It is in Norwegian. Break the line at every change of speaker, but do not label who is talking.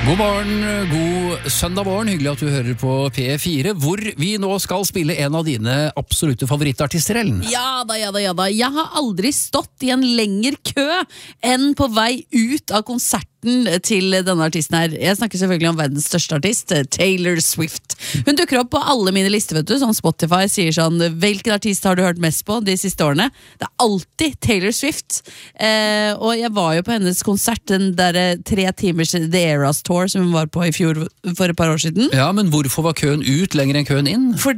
God morgen, god søndag morgen. Hyggelig at du hører på P4, hvor vi nå skal spille en av dine absolutte favorittartister, Ellen.
Ja da. Jeg har aldri stått i en lengre kø enn på vei ut av konserten til denne artisten her. Jeg snakker selvfølgelig om verdens største artist, Taylor Swift. Hun dukker opp på alle mine lister, vet du. Sånn Spotify sier sånn, hvilken artist har du hørt mest på de siste årene? Det er alltid Taylor Swift. Og jeg var jo på hennes konsert, den der 3 timers The Eras Tour som hun var på i fjor for et par år siden.
Ja, men hvorfor var køen ut lenger enn køen inn?